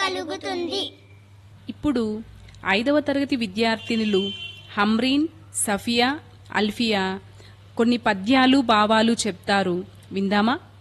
కలుగుతుంది. ఇప్పుడు 5వ తరగతి విద్యార్థినులు హమ్రీన్, సఫియా, అల్ఫియా కొన్ని పద్యాలు భావాలు చెప్తారు. విందామా?